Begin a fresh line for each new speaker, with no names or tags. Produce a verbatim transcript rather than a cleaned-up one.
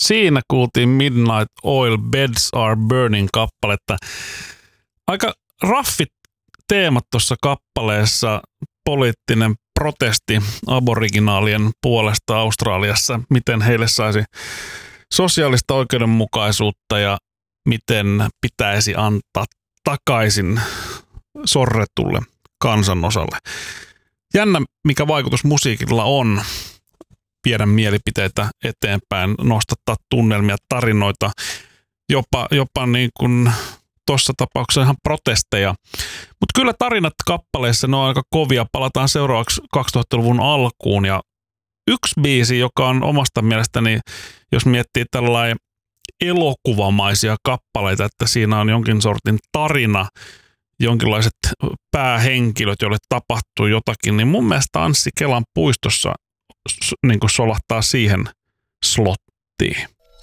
Siinä kuultiin Midnight Oil Beds Are Burning -kappaletta. Aika raffit teemat tuossa kappaleessa, poliittinen protesti aboriginaalien puolesta Australiassa, miten heille saisi sosiaalista oikeudenmukaisuutta ja miten pitäisi antaa takaisin sorretulle kansanosalle. Jännä, mikä vaikutus musiikilla on viedä mielipiteitä eteenpäin, nostattaa tunnelmia, tarinoita, jopa, jopa niin kuin tuossa tapauksessa ihan protesteja. Mutta kyllä tarinat kappaleissa, ne on aika kovia. Palataan seuraavaksi kaksituhattaluvun alkuun. Ja yksi biisi, joka on omasta mielestäni, jos miettii tällainen elokuvamaisia kappaleita, että siinä on jonkin sortin tarina, jonkinlaiset päähenkilöt, joille tapahtuu jotakin, niin mun mielestä Anssi Kelan puistossa niin kuin solahtaa siihen slottiin.